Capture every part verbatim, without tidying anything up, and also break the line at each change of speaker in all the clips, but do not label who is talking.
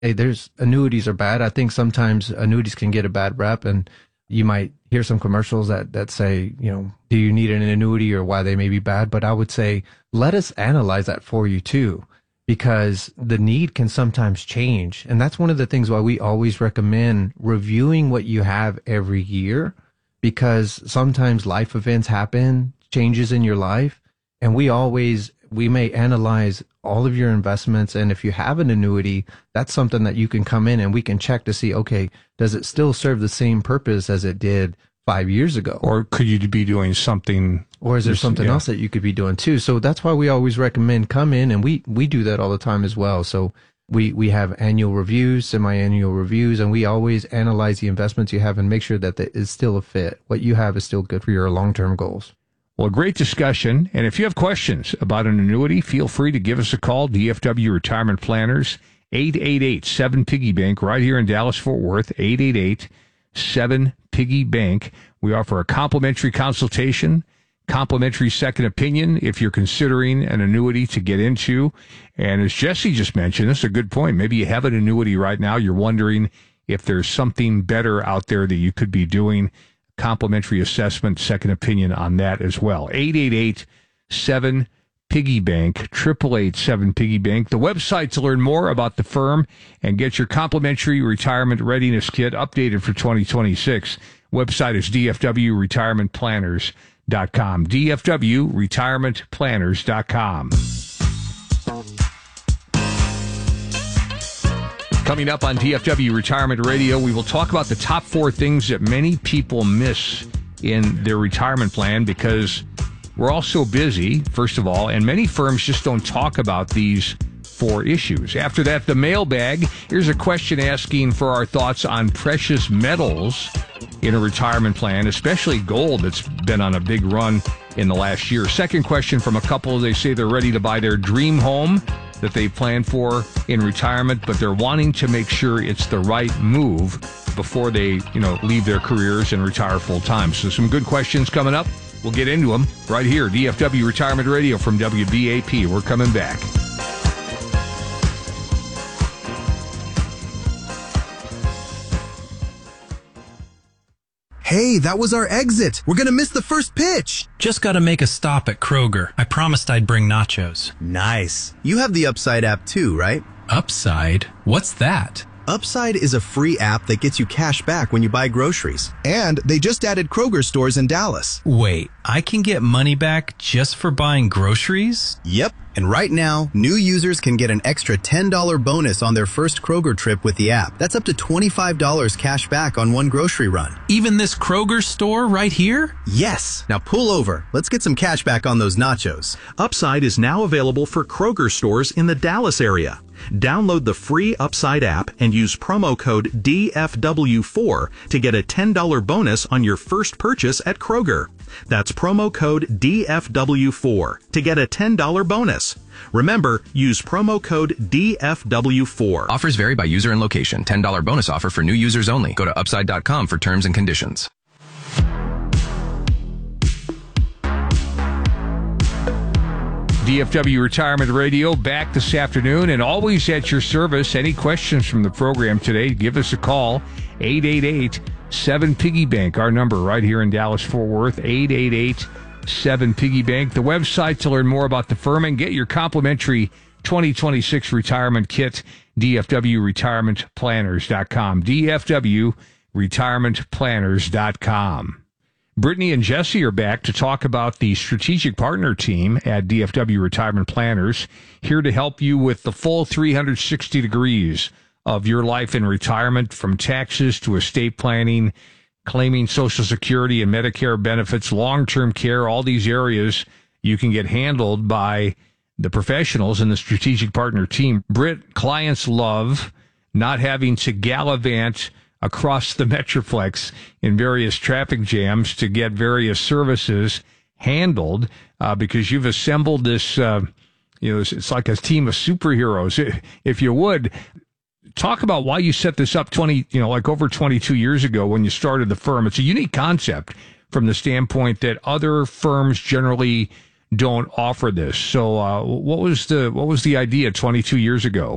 hey, there's annuities are bad. I think sometimes annuities can get a bad rep, and you might hear some commercials that, that say, you know, do you need an annuity or why they may be bad? But I would say, let us analyze that for you too, because the need can sometimes change. And that's one of the things why we always recommend reviewing what you have every year, because sometimes life events happen, changes in your life. And we always, we may analyze all of your investments. And if you have an annuity, that's something that you can come in and we can check to see, okay, does it still serve the same purpose as it did five years ago?
Or could you be doing something?
Or is there something yeah. else that you could be doing too? So that's why we always recommend come in, and we, we do that all the time as well. So we, we have annual reviews, semi-annual reviews, and we always analyze the investments you have and make sure that it is still a fit. What you have is still good for your long-term goals.
Well, great discussion. And if you have questions about an annuity, feel free to give us a call. D F W Retirement Planners, eight eight eight, seven, piggy bank, right here in Dallas-Fort Worth, eight eight eight, seven, piggy bank. We offer a complimentary consultation, complimentary second opinion if you're considering an annuity to get into. And as Jesse just mentioned, this is a good point. Maybe you have an annuity right now. You're wondering if there's something better out there that you could be doing. Complimentary assessment, second opinion on that as well. eight eight eight, seven, piggy bank, eight eight eight, seven, piggy bank. The website to learn more about the firm and get your complimentary retirement readiness kit updated for twenty twenty-six. Website is D F W retirement planners dot com. D F W retirement planners dot com. Coming up on D F W Retirement Radio, we will talk about the top four things that many people miss in their retirement plan because we're all so busy, first of all, and many firms just don't talk about these four issues. After that, the mailbag. Here's a question asking for our thoughts on precious metals in a retirement plan, especially gold that's been on a big run in the last year. Second question from a couple. They say they're ready to buy their dream home that they plan for in retirement, but they're wanting to make sure it's the right move before they, you know, leave their careers and retire full time. So some good questions coming up. We'll get into them right here. D F W Retirement Radio from W B A P. We're coming back.
Hey, that was our exit. We're gonna miss the first pitch.
Just gotta make a stop at Kroger. I promised I'd bring nachos.
Nice. You have the Upside app too, right?
Upside? What's that?
Upside is a free app that gets you cash back when you buy groceries. And they just added Kroger stores in Dallas.
Wait, I can get money back just for buying groceries?
Yep. And right now, new users can get an extra ten dollars bonus on their first Kroger trip with the app. That's up to twenty-five dollars cash back on one grocery run.
Even this Kroger store right here?
Yes. Now pull over. Let's get some cash back on those nachos.
Upside is now available for Kroger stores in the Dallas area. Download the free Upside app and use promo code D F W four to get a ten dollars bonus on your first purchase at Kroger. That's promo code D F W four to get a ten dollars bonus. Remember, use promo code D F W four.
Offers vary by user and location. ten dollars bonus offer for new users only. Go to upside dot com for terms and conditions.
D F W Retirement Radio back this afternoon and always at your service. Any questions from the program today, give us a call. eight eight eight, seven, piggy bank, our number right here in Dallas-Fort Worth. eight eight eight, seven, piggy bank. The website to learn more about the firm and get your complimentary twenty twenty-six retirement kit, D F W retirement planners dot com. D F W retirement planners dot com. Brittany and Jesse are back to talk about the strategic partner team at D F W Retirement Planners, here to help you with the full three hundred sixty degrees of your life in retirement, from taxes to estate planning, claiming Social Security and Medicare benefits, long-term care, all these areas you can get handled by the professionals in the strategic partner team. Britt, clients love not having to gallivant across the Metroplex in various traffic jams to get various services handled, uh, because you've assembled this, uh, you know, it's, it's like a team of superheroes. If you would, talk about why you set this up twenty, you know, like over twenty-two years ago when you started the firm. It's a unique concept from the standpoint that other firms generally don't offer this. So, uh, what was the, what was the idea twenty-two years ago?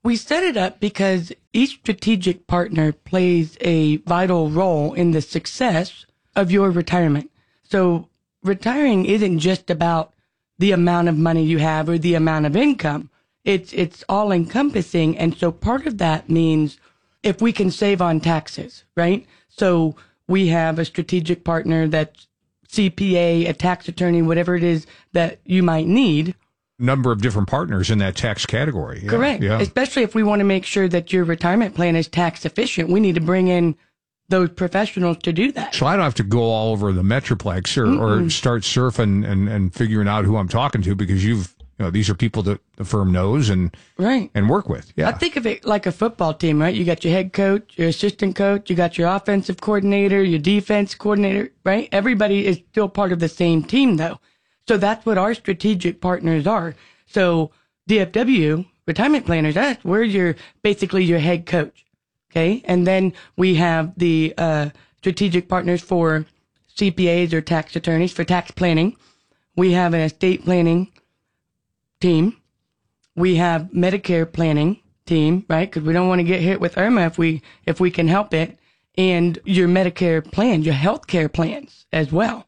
We set it up because each strategic partner plays a vital role in the success of your retirement. So retiring isn't just about the amount of money you have or the amount of income. It's, it's all encompassing. And so part of that means if we can save on taxes, right? So we have a strategic partner that's C P A, a tax attorney, whatever it is that you might need.
Number of different partners in that tax category. Yeah.
Correct.
Yeah.
Especially if we want to make sure that your retirement plan is tax efficient. We need to bring in those professionals to do that.
So I don't have to go all over the Metroplex or, or start surfing and, and figuring out who I'm talking to, because you've, you know, these are people that the firm knows and
right.
and work with. Yeah.
I think of it like a football team, right? You got your head coach, your assistant coach, you got your offensive coordinator, your defense coordinator, right? Everybody is still part of the same team, though. So that's what our strategic partners are. So D F W, retirement planners, that's we're your basically your head coach. Okay. And then we have the uh, strategic partners for C P As or tax attorneys for tax planning. We have an estate planning team. We have Medicare planning team, right? Because we don't want to get hit with Irma if we if we can help it. And your Medicare plan, your health care plans as well.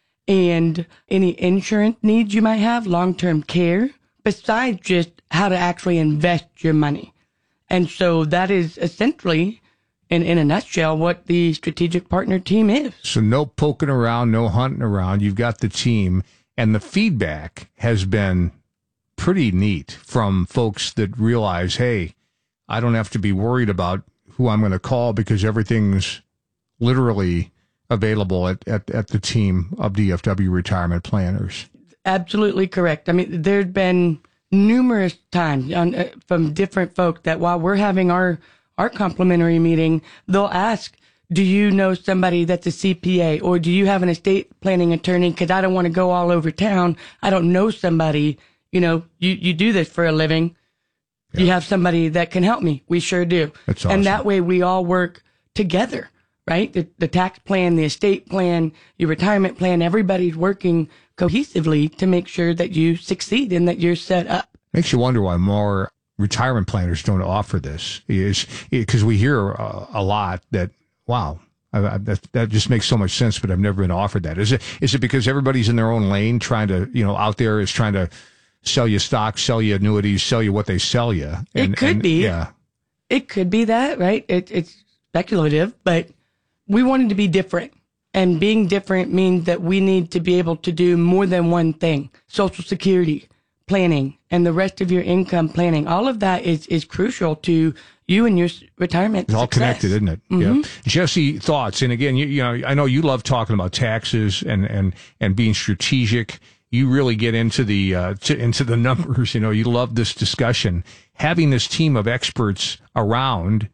And any insurance needs you might have, long-term care, besides just how to actually invest your money. And so that is essentially, in, in a nutshell, what the strategic partner team is.
So no poking around, no hunting around. You've got the team, and the feedback has been pretty neat from folks that realize, hey, I don't have to be worried about who I'm going to call because everything's literally available at, at, at the team of D F W retirement planners.
Absolutely correct. I mean, there's been numerous times on, uh, from different folk that while we're having our, our complimentary meeting, they'll ask, do you know somebody that's a C P A, or do you have an estate planning attorney? Because I don't want to go all over town. I don't know somebody. You know, you, you do this for a living. Yeah. You have somebody that can help me. We sure do.
That's awesome.
And that way we all work together, right? The, the tax plan, the estate plan, your retirement plan, everybody's working cohesively to make sure that you succeed and that you're set up.
Makes you wonder why more retirement planners don't offer this. Is because we hear a, a lot that, wow, I, I, that, that just makes so much sense, but I've never been offered that. Is it, is it because everybody's in their own lane trying to, you know, out there is trying to sell you stocks, sell you annuities, sell you what they sell you? And,
it could
and,
be.
Yeah.
It could be that, right? It, it's speculative, but we wanted to be different. And being different means that we need to be able to do more than one thing. Social Security planning and the rest of your income planning. All of that is, is crucial to you and your retirement
It's all
success.
connected, isn't it?
Mm-hmm.
Yeah. Jesse, thoughts? And again, you, you know, I know you love talking about taxes and, and, and being strategic. You really get into the, uh, to, into the numbers. You know, you love this discussion. Having this team of experts around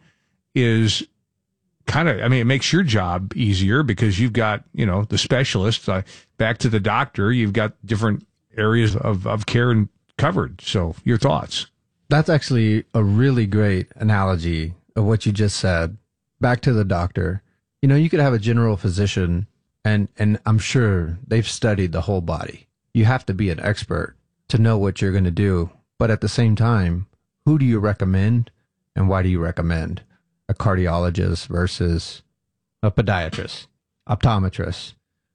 is kind of, I mean, it makes your job easier because you've got, you know, the specialists, uh, back to the doctor, you've got different areas of, of care and covered. So your thoughts?
That's actually a really great analogy of what you just said. Back to the doctor. You know, you could have a general physician and, and I'm sure they've studied the whole body. You have to be an expert to know what you're going to do. But at the same time, who do you recommend and why do you recommend a cardiologist versus a podiatrist, optometrist?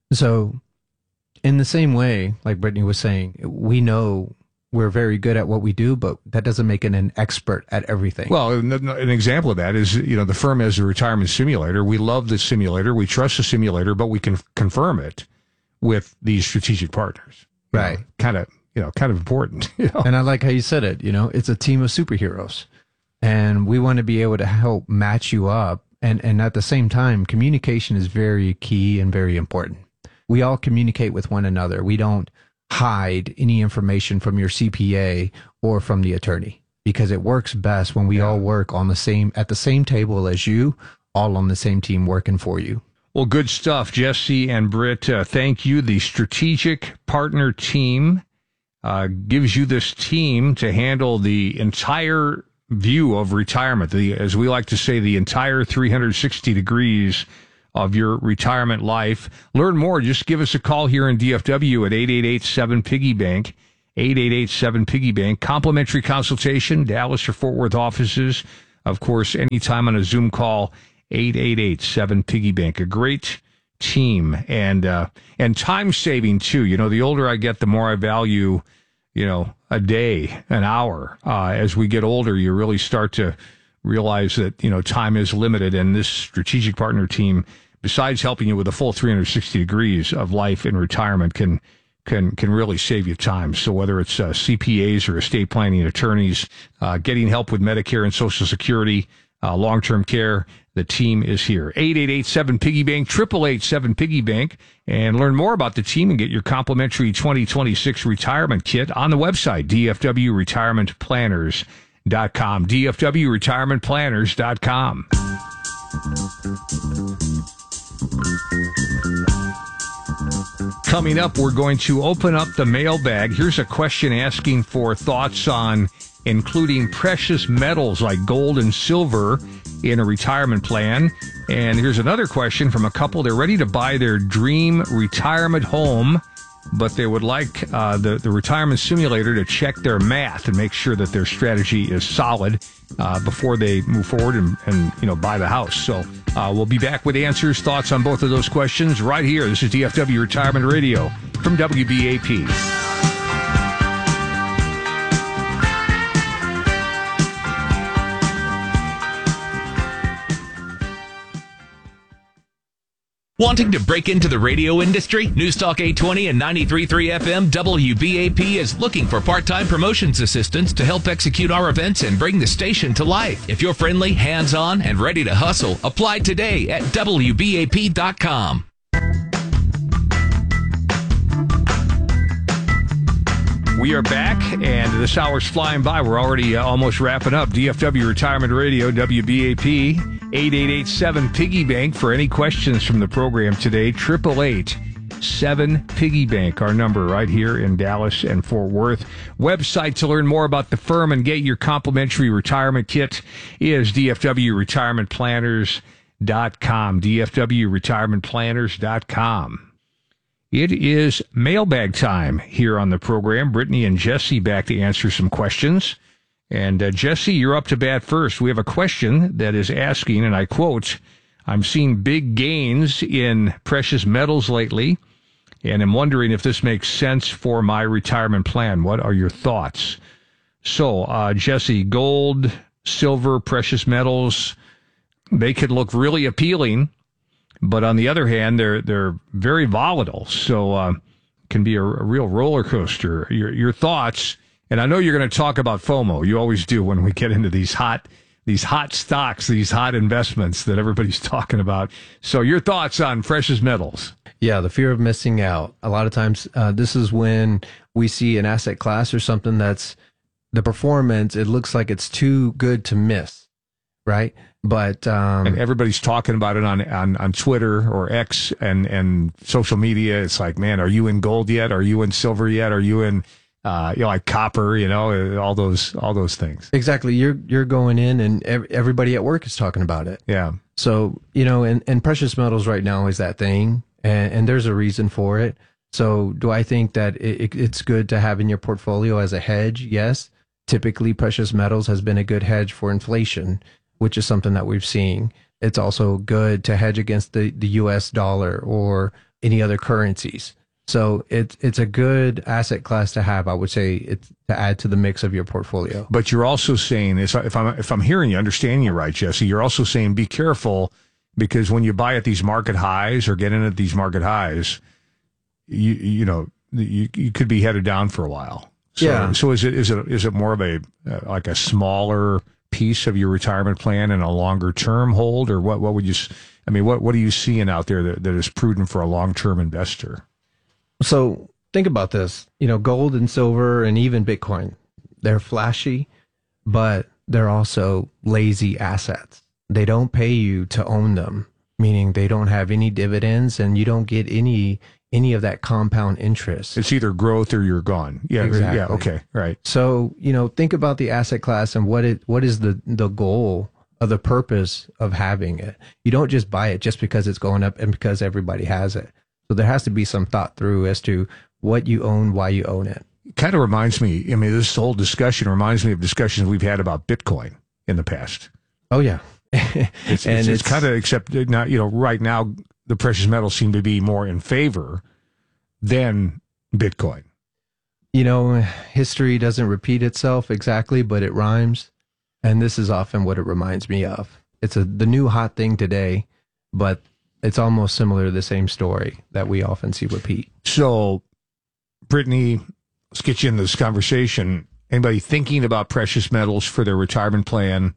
So in the same way, like Brittany was saying, we know we're very good at what we do, but that doesn't make it an expert at everything.
Well, an, an example of that is, you know, the firm has a retirement simulator. We love the simulator. We trust the simulator, but we can confirm it with these strategic partners.
Right.
Kind of, you know, kind of important. You know?
And I like how you said it, you know, it's a team of superheroes. And we want to be able to help match you up. And, and at the same time, communication is very key and very important. We all communicate with one another. We don't hide any information from your C P A or from the attorney because it works best when we yeah. all work on the same, at the same table as you, all on the same team working for you.
Well, good stuff, Jesse and Britt. Uh, thank you. The strategic partner team uh, gives you this team to handle the entire view of retirement, the, as we like to say, the entire three hundred sixty degrees of your retirement life. Learn more. Just give us a call here in D F W at eight eight eight seven piggy bank, eight eight eight seven piggy bank. Complimentary consultation, Dallas or Fort Worth offices. Of course, anytime on a Zoom call, eight eight eight seven piggy bank. A great team and uh, and time saving too. You know, the older I get, the more I value, you know, a day, an hour. Uh, as we get older, you really start to realize that, you know, time is limited, and this strategic partner team, besides helping you with a full three hundred sixty degrees of life in retirement, can can can really save you time. So whether it's uh, C P As or estate planning attorneys, uh, getting help with Medicare and Social Security, uh, long-term care, the team is here. eight eight eight seven piggy bank, eight eight eight seven piggy bank, and learn more about the team and get your complimentary twenty twenty-six retirement kit on the website, D F W retirement planners dot com, D F W retirement planners dot com. Coming up, we're going to open up the mailbag. Here's a question asking for thoughts on including precious metals like gold and silver in a retirement plan. And here's another question from a couple. They're ready to buy their dream retirement home, but they would like uh, the, the retirement simulator to check their math and make sure that their strategy is solid uh, before they move forward and, and you know buy the house. So uh, we'll be back with answers, thoughts on both of those questions right here. This is D F W Retirement Radio from W B A P.
Wanting to break into the radio industry? Newstalk eight twenty and ninety-three point three F M W B A P is looking for part-time promotions assistants to help execute our events and bring the station to life. If you're friendly, hands-on, and ready to hustle, apply today at W B A P dot com.
We are back, and this hour's flying by. We're already uh, almost wrapping up. D F W Retirement Radio, W B A P, eight eight eight seven piggy bank for any questions from the program today. eight eight eight seven piggy bank, our number right here in Dallas and Fort Worth. Website to learn more about the firm and get your complimentary retirement kit is D F W retirement planners dot com, D F W retirement planners dot com. It is mailbag time here on the program. Brittany and Jesse back to answer some questions. And uh, Jesse, you're up to bat first. We have a question that is asking, and I quote, I'm seeing big gains in precious metals lately, and I'm wondering if this makes sense for my retirement plan. What are your thoughts? So, uh, Jesse, gold, silver, precious metals, they could look really appealing, but on the other hand, they're they're very volatile, so uh, can be a, a real roller coaster. Your your thoughts, and I know you're going to talk about FOMO. You always do when we get into these hot these hot stocks, these hot investments that everybody's talking about. So your thoughts on precious metals?
Yeah, the fear of missing out. A lot of times, uh, this is when we see an asset class or something that's the performance. It looks like it's too good to miss, right? But um,
and everybody's talking about it on, on, on Twitter or X and, and social media. It's like, man, are you in gold yet? Are you in silver yet? Are you in uh, you know, like copper? You know, all those all those things.
Exactly. You're you're going in, and ev- everybody at work is talking about it.
Yeah.
So you know, and, and precious metals right now is that thing, and, and there's a reason for it. So do I think that it, it, it's good to have in your portfolio as a hedge? Yes. Typically, precious metals has been a good hedge for inflation, which is something that we've seen. It's also good to hedge against the, the U S dollar or any other currencies. So it's it's a good asset class to have. I would say it's to add to the mix of your portfolio. But
you're also saying, if I'm if I'm hearing you, understanding you right, Jesse, you're also saying be careful, because when you buy at these market highs or get in at these market highs, you you know you you could be headed down for a while. So,
yeah.
So is it is it is it more of a uh, like a smaller piece of your retirement plan and a longer term hold, or what? What would you? I mean, what what are you seeing out there that, that is prudent for a long term investor?
So think about this. You know, gold and silver and even Bitcoin, they're flashy, but they're also lazy assets. They don't pay you to own them, meaning they don't have any dividends and you don't get any any of that compound interest.
It's either growth or you're gone. Yeah,
exactly.
Yeah, okay, right.
So, you know, think about the asset class and what it what is the the goal of the purpose of having it. You don't just buy it just because it's going up and because everybody has it. So there has to be some thought through as to what you own, why you own it.
kind of reminds me, I mean, this whole discussion reminds me of discussions we've had about Bitcoin in the past.
Oh, yeah.
it's, and it's, it's, it's kind of, except now, you know, right now, the precious metals seem to be more in favor than Bitcoin.
You know, history doesn't repeat itself exactly, but it rhymes. And this is often what it reminds me of. It's a the new hot thing today, but it's almost similar to the same story that we often see repeat.
So, Brittany, let's get you into this conversation. Anybody thinking about precious metals for their retirement plan,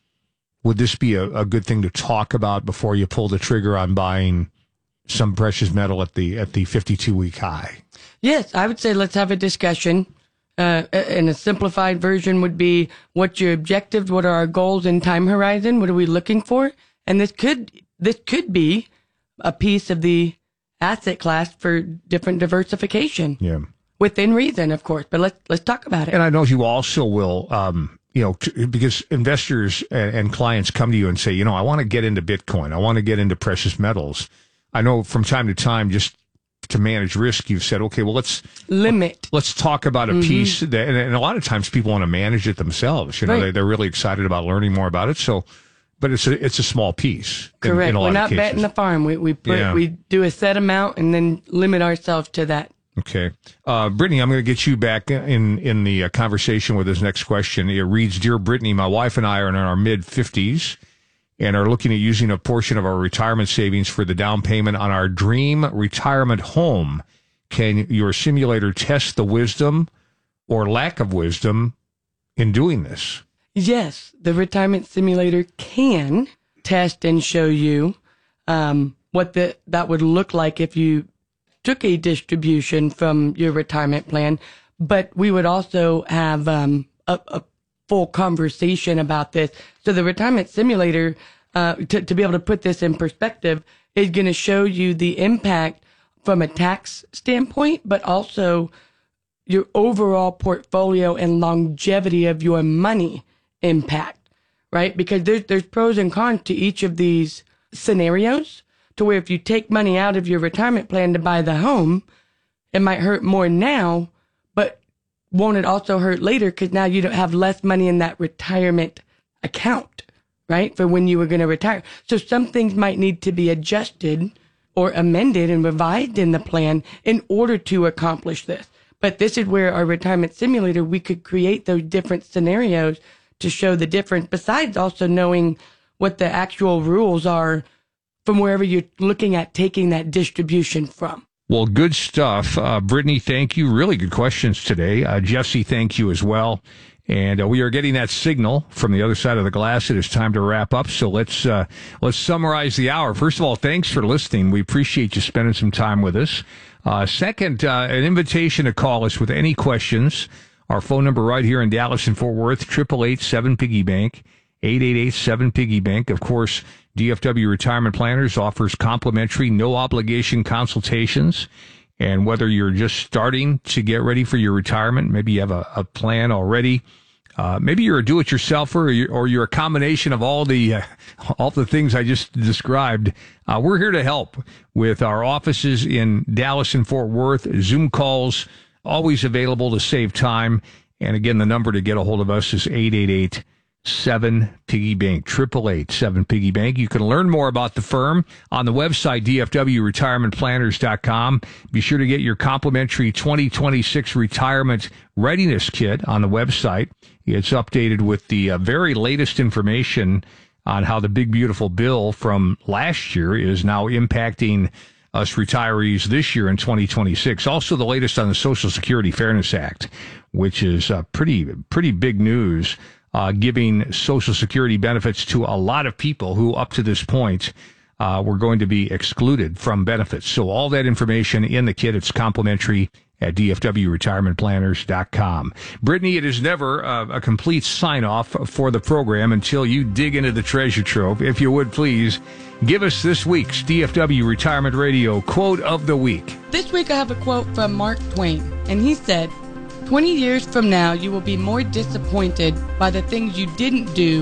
would this be a, a good thing to talk about before you pull the trigger on buying some precious metal at the at the fifty-two week high?
Yes, I would say let's have a discussion. Uh, and a simplified version would be, what's your objectives? What are our goals and time horizon? What are we looking for? And this could this could be a piece of the asset class for different diversification.
Yeah,
within reason, of course. But let's let's talk about it.
And I know you also will, um, you know, t- because investors and, and clients come to you and say, you know, I want to get into Bitcoin. I want to get into precious metals. I know from time to time, just to manage risk, you've said, okay, well, let's
limit.
Let's talk about a mm-hmm. piece that, and, and a lot of times people want to manage it themselves. You know, right. they, they're really excited about learning more about it. So, but it's a it's a small piece.
Correct.
In, in a lot
We're not
of cases.
betting the farm. We we put yeah. we do a set amount and then limit ourselves to that.
Okay, uh, Brittany, I'm going to get you back in in the uh, conversation with this next question. It reads, "Dear Brittany, my wife and I are in our mid fifties. And are looking at using a portion of our retirement savings for the down payment on our dream retirement home. Can your simulator test the wisdom or lack of wisdom in doing this?"
Yes, the retirement simulator can test and show you um, what the, that would look like if you took a distribution from your retirement plan. But we would also have um, a, a full conversation about this. So the retirement simulator, uh, to, to be able to put this in perspective, is going to show you the impact from a tax standpoint, but also your overall portfolio and longevity of your money impact, right? Because there's, there's pros and cons to each of these scenarios, to where if you take money out of your retirement plan to buy the home, it might hurt more now, but won't it also hurt later? Because now you don't have less money in that retirement account, right? For when you were going to retire. So some things might need to be adjusted or amended and revised in the plan in order to accomplish this. But this is where our retirement simulator, we could create those different scenarios to show the difference, besides also knowing what the actual rules are from wherever you're looking at taking that distribution from.
Well, good stuff. Uh, Brittany, thank you. Really good questions today. Uh, Jesse, thank you as well. And uh, we are getting that signal from the other side of the glass. It is time to wrap up. So let's uh, let's summarize the hour. First of all, thanks for listening. We appreciate you spending some time with us. Uh, second, uh, an invitation to call us with any questions. Our phone number right here in Dallas and Fort Worth, eight eight eight, seven piggy bank, eight eight eight, seven piggy bank. Of course, D F W Retirement Planners offers complimentary, no-obligation consultations. And whether you're just starting to get ready for your retirement, maybe you have a, a plan already, uh, maybe you're a do-it-yourselfer, or you're, or you're a combination of all the uh, all the things I just described, uh, we're here to help with our offices in Dallas and Fort Worth. Zoom calls, always available to save time. And again, the number to get a hold of us is eight eight eight, seven piggy bank, eight eight eight, seven piggy bank. You can learn more about the firm on the website, D F W retirement planners dot com. Be sure to get your complimentary twenty twenty-six retirement readiness kit on the website. It's updated with the uh, very latest information on how the big, beautiful bill from last year is now impacting us retirees this year in twenty twenty-six. Also, the latest on the Social Security Fairness Act, which is uh, pretty, pretty big news. Uh, giving Social Security benefits to a lot of people who, up to this point, uh, were going to be excluded from benefits. So all that information in the kit, it's complimentary at D F W retirement planners dot com. Brittany, it is never uh, a complete sign-off for the program until you dig into the treasure trove. If you would, please give us this week's D F W Retirement Radio Quote of the Week.
This week I have a quote from Mark Twain, and he said, twenty years from now, you will be more disappointed by the things you didn't do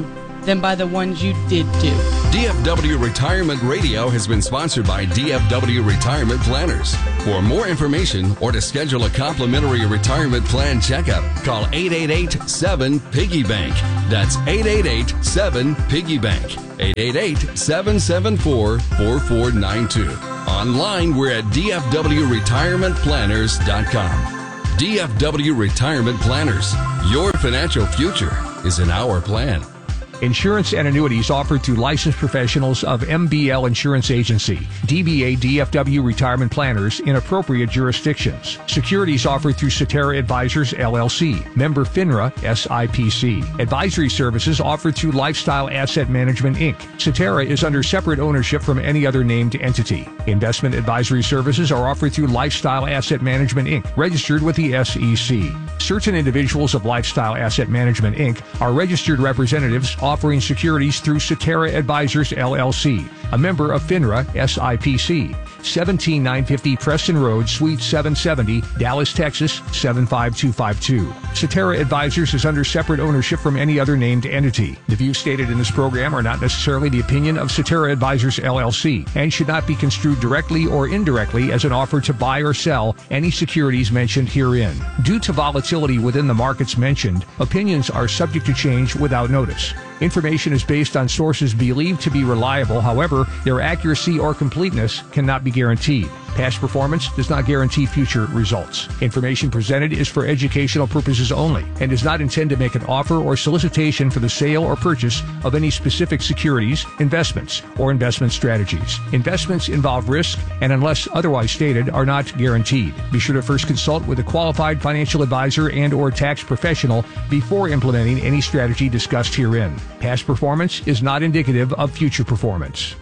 than by the ones you did do.
D F W Retirement Radio has been sponsored by D F W Retirement Planners. For more information or to schedule a complimentary retirement plan checkup, call eight eight eight, seven, piggy bank. That's eight eight eight, seven, piggy bank. eight eight eight, seven seven four, four four nine two. Online, we're at D F W retirement planners dot com. D F W Retirement Planners. Your financial future is in our plan.
Insurance and annuities offered through licensed professionals of M B L Insurance Agency, D B A D F W Retirement Planners in appropriate jurisdictions. Securities offered through Cetera Advisors, L L C, member FINRA, S I P C. Advisory services offered through Lifestyle Asset Management, Incorporated. Cetera is under separate ownership from any other named entity. Investment advisory services are offered through Lifestyle Asset Management, Incorporated, registered with the S E C. Certain individuals of Lifestyle Asset Management, Incorporated are registered representatives offering securities through Cetera Advisors, L L C, a member of FINRA, S I P C. seventeen nine fifty Preston Road, Suite seven seventy, Dallas, Texas, seven five two five two. Cetera Advisors is under separate ownership from any other named entity. The views stated in this program are not necessarily the opinion of Cetera Advisors, L L C, and should not be construed directly or indirectly as an offer to buy or sell any securities mentioned herein. Due to volatility within the markets mentioned, opinions are subject to change without notice. Information is based on sources believed to be reliable. However, their accuracy or completeness cannot be guaranteed. Past performance does not guarantee future results. Information presented is for educational purposes only and does not intend to make an offer or solicitation for the sale or purchase of any specific securities, investments, or investment strategies. Investments involve risk and, unless otherwise stated, are not guaranteed. Be sure to first consult with a qualified financial advisor and or tax professional before implementing any strategy discussed herein. Past performance is not indicative of future performance.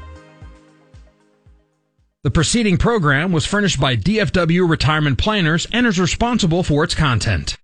The preceding program was furnished by D F W Retirement Planners and is responsible for its content.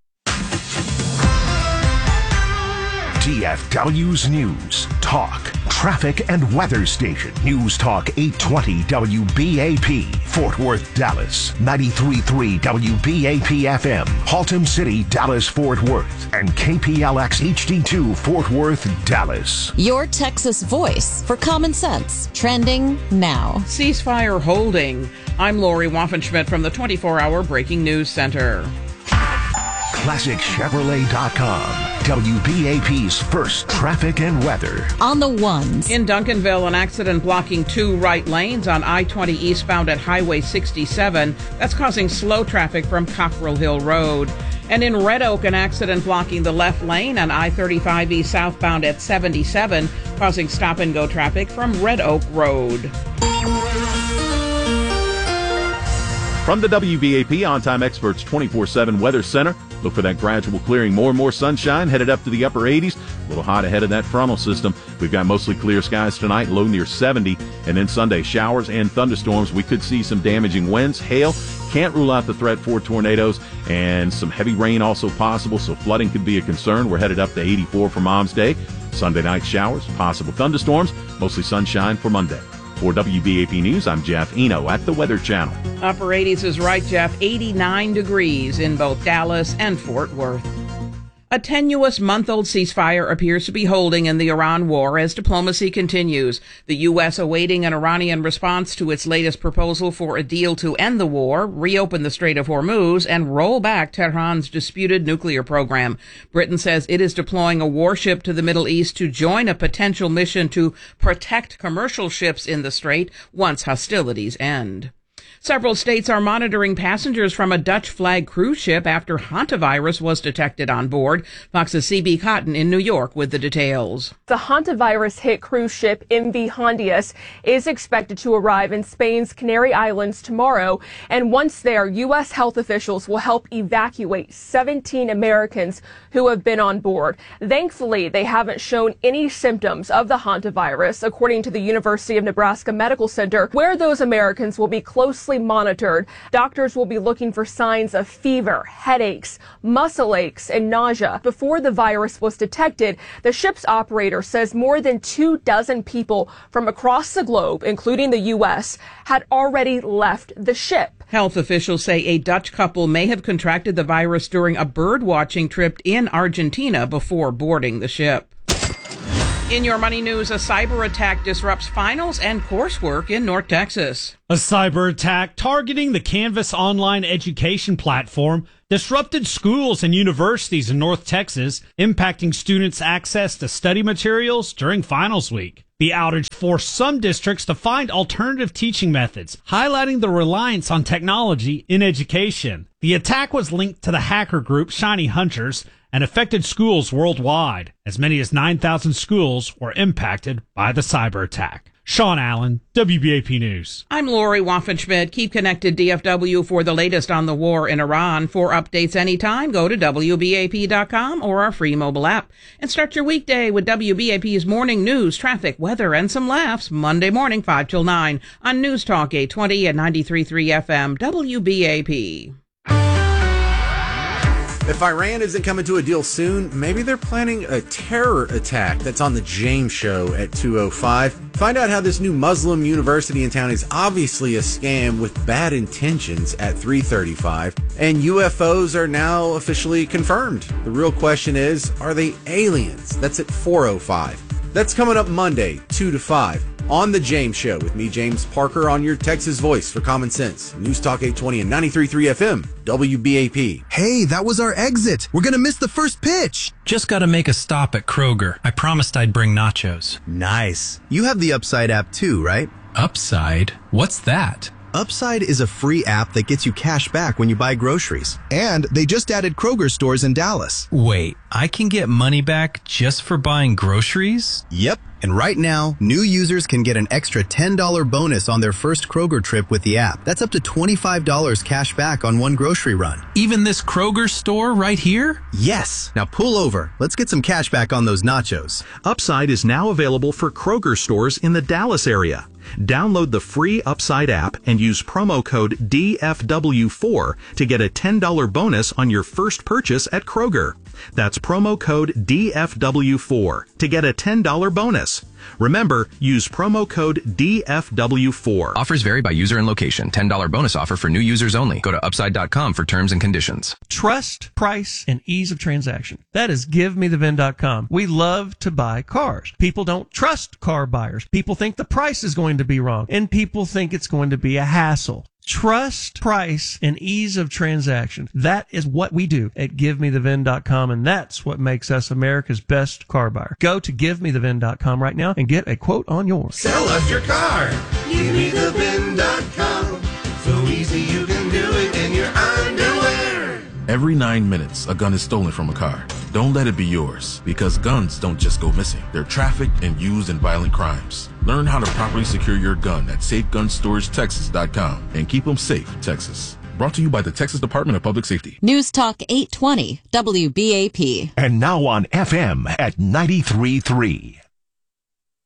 D F W's News, Talk, Traffic and Weather Station. News Talk eight twenty W B A P, Fort Worth, Dallas. ninety-three point three W B A P F M, Haltom City, Dallas, Fort Worth. And K P L X H D two, Fort Worth, Dallas.
Your Texas voice for common sense. Trending now.
Ceasefire holding. I'm Lori Waffenschmidt from the twenty-four hour Breaking News Center.
Classic Chevrolet dot com. W B A P's first traffic and weather.
On the ones.
In Duncanville, an accident blocking two right lanes on I twenty eastbound at Highway sixty-seven. That's causing slow traffic from Cockrell Hill Road. And in Red Oak, an accident blocking the left lane on I thirty-five E southbound at seventy-seven, causing stop-and-go traffic from Red Oak Road.
From the W B A P On-Time Experts twenty-four seven Weather Center, look for that gradual clearing. More and more sunshine headed up to the upper eighties. A little hot ahead of that frontal system. We've got mostly clear skies tonight, low near seventy. And then Sunday, showers and thunderstorms. We could see some damaging winds, hail. Can't rule out the threat for tornadoes. And some heavy rain also possible, so flooding could be a concern. We're headed up to eighty-four for Mom's Day. Sunday night showers, possible thunderstorms, mostly sunshine for Monday. For W B A P News, I'm Jeff Eno at the Weather Channel.
Upper eighties is right, Jeff. eighty-nine degrees in both Dallas and Fort Worth. A tenuous month-old ceasefire appears to be holding in the Iran war as diplomacy continues. The U S awaiting an Iranian response to its latest proposal for a deal to end the war, reopen the Strait of Hormuz, and roll back Tehran's disputed nuclear program. Britain says it is deploying a warship to the Middle East to join a potential mission to protect commercial ships in the strait once hostilities end. Several states are monitoring passengers from a Dutch flag cruise ship after hantavirus was detected on board. Fox's C B Cotton in New York with the details.
The hantavirus hit cruise ship M V Hondias is expected to arrive in Spain's Canary Islands tomorrow. And once there, U S health officials will help evacuate seventeen Americans who have been on board. Thankfully, they haven't shown any symptoms of the hantavirus, according to the University of Nebraska Medical Center, where those Americans will be closely monitored. Doctors will be looking for signs of fever, headaches, muscle aches, and nausea. Before the virus was detected, the ship's operator says more than two dozen people from across the globe, including the U S, had already left the ship.
Health officials say a Dutch couple may have contracted the virus during a bird watching trip in Argentina before boarding the ship. In your money news, a cyber attack disrupts finals and coursework in North Texas.
A cyber attack targeting the Canvas online education platform disrupted schools and universities in North Texas, impacting students' access to study materials during finals week. The outage forced some districts to find alternative teaching methods, highlighting the reliance on technology in education. The attack was linked to the hacker group Shiny Hunters and affected schools worldwide. As many as nine thousand schools were impacted by the cyber attack. Sean Allen, W B A P News.
I'm Lori Waffenschmidt. Keep connected D F W for the latest on the war in Iran. For updates anytime, go to W B A P dot com or our free mobile app. And start your weekday with W B A P's morning news, traffic, weather, and some laughs Monday morning, five till nine on News Talk eight twenty and ninety-three point three F M, W B A P.
If Iran isn't coming to a deal soon, maybe they're planning a terror attack. That's on the James Show at two oh five. Find out how this new Muslim university in town is obviously a scam with bad intentions at three thirty-five. And U F Os are now officially confirmed. The real question is, are they aliens? That's at four oh five. That's coming up Monday, two to five. On the James Show with me, James Parker, on your Texas voice for common sense. News Talk eight twenty and ninety-three point three F M, W B A P.
Hey, that was our exit. We're going to miss the first pitch.
Just got to make a stop at Kroger. I promised I'd bring nachos.
Nice. You have the Upside app too, right?
Upside? What's that?
Upside is a free app that gets you cash back when you buy groceries. And they just added Kroger stores in Dallas.
Wait, I can get money back just for buying groceries?
Yep. And right now, new users can get an extra ten dollars bonus on their first Kroger trip with the app. That's up to twenty-five dollars cash back on one grocery run.
Even this Kroger store right here?
Yes. Now pull over. Let's get some cash back on those nachos.
Upside is now available for Kroger stores in the Dallas area. Download the free Upside app and use promo code D F W four to get a ten dollars bonus on your first purchase at Kroger. That's promo code D F W four to get a ten dollars bonus. Remember, use promo code D F W four.
Offers vary by user and location. ten dollars bonus offer for new users only. Go to upside dot com for terms and conditions.
Trust, price, and ease of transaction. That is give me the V I N dot com. We love to buy cars. People don't trust car buyers. People think the price is going to be wrong, and people think it's going to be a hassle. Trust, price, and ease of transaction. That is what we do at give me the V I N dot com, and that's what makes us America's best car buyer. Go to give me the V I N dot com right now and get a quote on yours.
Sell us your car. give me the V I N dot com. So easy you can do it in your underwear.
Every nine minutes, a gun is stolen from a car. Don't let it be yours, because guns don't just go missing. They're trafficked and used in violent crimes. Learn how to properly secure your gun at safe gun storage texas dot com and keep them safe, Texas. Brought to you by the Texas Department of Public Safety.
News Talk eight twenty, W B A P.
And now on F M at ninety-three point three.